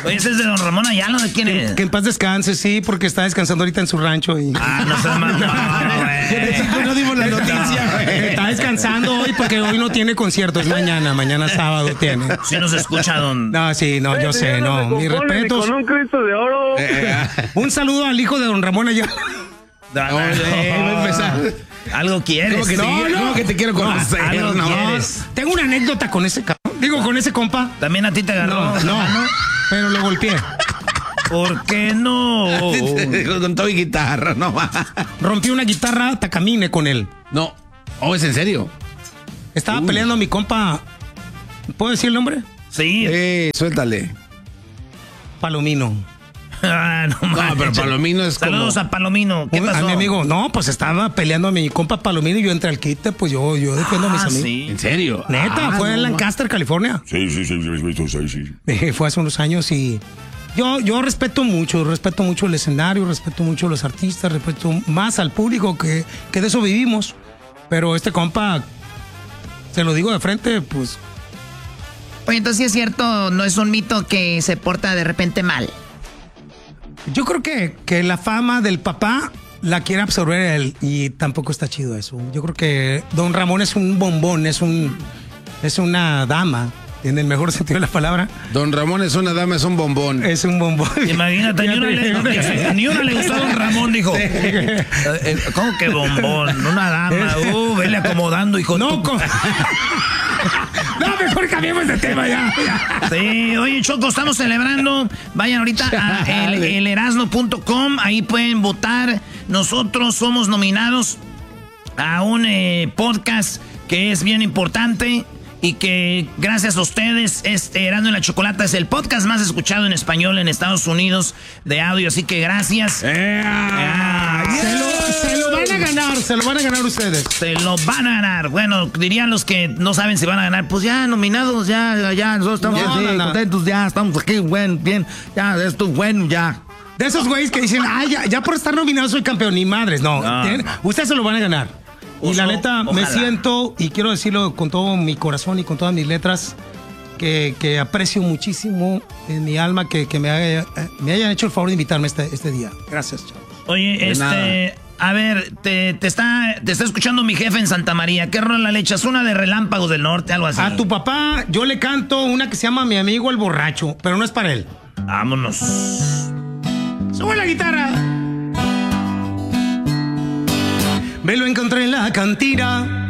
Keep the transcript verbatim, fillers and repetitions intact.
Oye, ese es de don Ramón Ayala, ¿de quién es? Que en paz descanse, sí, porque está descansando ahorita en su rancho. Y... Ah, no seas mamón, güey. No dimos la noticia, güey. Está descansando hoy porque hoy no tiene concierto, es mañana, mañana sábado tiene. Sí nos escucha, don... No, sí, no, yo sé, no, mis respetos. Con un Cristo de oro. Un saludo al hijo de don Ramón Ayala. No, no, no. Algo quieres. ¿Cómo que, No, te, no. ¿Cómo que te quiero conocer? Algo No. quieres. Tengo una anécdota con ese cabrón. Digo, con ese compa. También a ti te agarró. No, no, pero lo golpeé. ¿Por qué no? Con todo y guitarra, no. Rompí una guitarra Takamine con él. No. Oh, ¿es en serio? Estaba Uy. peleando a mi compa. ¿Puedo decir el nombre? Sí. Eh, suéltale. Palomino. Ah, no, No, pero manches. Palomino es como... Saludos a Palomino. ¿Qué pasó? A mi amigo, no, pues estaba peleando a mi compa Palomino y yo entré al quite, pues yo, yo defiendo a mis Ah, amigos. sí. ¿En serio? Neta, Ah, fue no, en ma- Lancaster, California. Sí, sí, sí, sí, sí, sí, sí. Eh, Fue hace unos años y yo, yo respeto mucho, respeto mucho el escenario, respeto mucho a los artistas, respeto más al público que, que de eso vivimos. Pero este compa, se lo digo de frente, pues Oye, entonces sí es cierto, no es un mito que se porta de repente mal. yo creo que, que la fama del papá la quiere absorber él y tampoco está chido eso. Yo creo que don Ramón es un bombón, es un es una dama, en el mejor sentido de la palabra. Don Ramón es una dama, es un bombón. Es un bombón. Imagínate, ni una, le, ni una le gustó a don Ramón, dijo. Eh, eh, ¿Cómo que bombón? Una dama. Uh, vele acomodando, hijo. No, tu- con... no, mejor cambiemos de tema ya. Sí, oye, Choco, estamos celebrando. Vayan ahorita a el, el erasno punto com, ahí pueden votar. Nosotros somos nominados a un eh, podcast que es bien importante y que gracias a ustedes, este Erasno y la Chocolata es el podcast más escuchado en español en Estados Unidos de audio, así que gracias. Ah, Se lo, se lo van a ganar, se lo van a ganar ustedes. Se lo van a ganar. Bueno, dirían los que no saben si van a ganar, pues ya nominados, ya, ya, nosotros estamos No, así, no, no. contentos, ya, estamos aquí, bueno, bien, ya, esto es bueno, ya. De esos güeyes que dicen, ah, ya, ya por estar nominado soy campeón, ni madres. No, No, ten- no. ustedes se lo van a ganar. Y Oso, la neta, me ojalá. siento, y quiero decirlo con todo mi corazón y con todas mis letras, que, que aprecio muchísimo en mi alma que, que me, haya- me hayan hecho el favor de invitarme este, este día. Gracias, chavos. Oye, De este, nada. a ver, te, te está, te está escuchando mi jefe en Santa María. ¿Qué rola le echas? Una de Relámpagos del Norte, algo así. A tu papá yo le canto una que se llama Mi Amigo el Borracho, pero no es para él. Vámonos. ¡Sube la guitarra! Me lo encontré en la cantina,